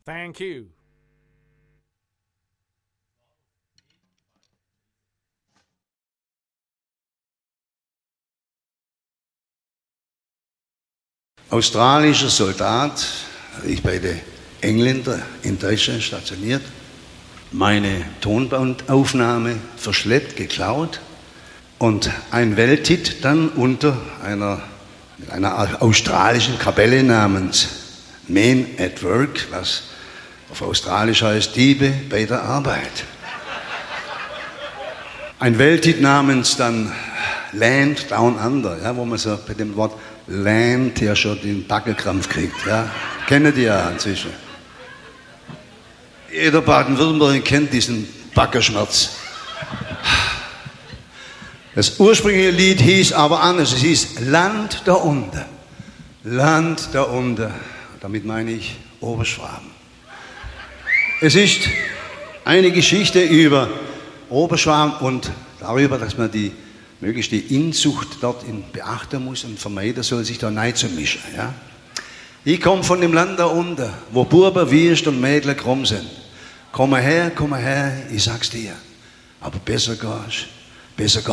Thank you. Australischer Soldat, ich bei den Engländern in Deutschland stationiert, meine Tonbandaufnahme verschleppt, geklaut und ein Welthit dann unter einer australischen Kapelle namens Men at Work, was auf Australisch heißt Diebe bei der Arbeit. Ein Welthit namens dann Land Down Under, ja, wo man so bei dem Wort Land ja schon den Backelkrampf kriegt. Ja. Kennen die ja inzwischen. Jeder Baden-Württemberger kennt diesen Backerschmerz. Das ursprüngliche Lied hieß aber anders. Es hieß Land da unten. Land da unten. Damit meine ich Oberschwaben. Es ist eine Geschichte über Oberschwaben und darüber, dass man möglichst die Inzucht dort beachten muss und vermeiden soll, sich da reinzumischen. Ja? Ich komme von dem Land da unten, wo Buben, Wierst und Mädchen krumm sind. Komm her, ich sag's dir. Aber besser gehst